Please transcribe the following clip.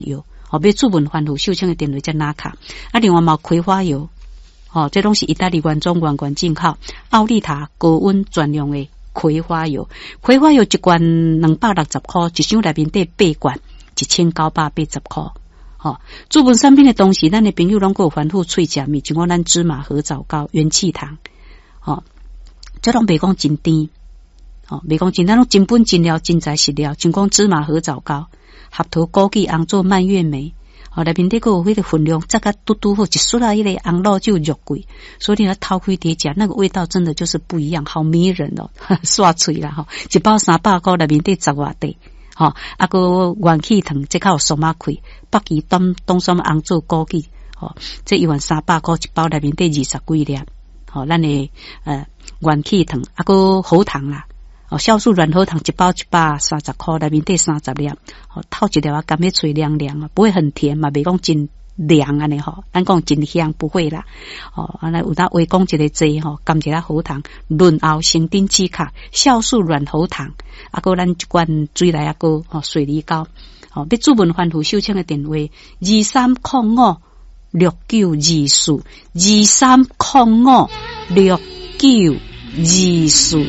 油，要注文反腐秀清的电位才拿卡。另外嘛葵花油，这拢是意大利原装原进口，奥利塔高温专用的葵花油。葵花油一罐260块，一箱内面底8罐，1980块。注文产品的东西，咱的朋友拢有反腐脆食物，就讲咱芝麻合枣糕、元气糖，这拢袂讲真甜，袂讲真，咱拢真本真料真材实料，就讲芝麻合枣糕、合桃枸杞红做蔓越莓，内面底个有迄个分量，再甲嘟嘟好一束啊，迄个红肉就肉桂，所以你要掏开碟食，那个味道真的就是不一样，好迷人哦，刷脆啦一包300块，内面底10外块。个元气糖，这较有松仔开，北极东山红做枸杞，这一碗300块一包，内面底20几粒，咱的元气糖，个喉糖啦，酵素软喉糖一包130块，内面底30粒，透一粒啊，甘迄脆凉凉啊，不会很甜嘛，袂讲真凉安尼咱讲真香不会啦，安尼有当微讲一个剂甘一个喉糖，润喉生丁止咳，酵素软喉糖，个咱一罐水来个水梨膏，要注文反腐秀清的电话23056924，23056924。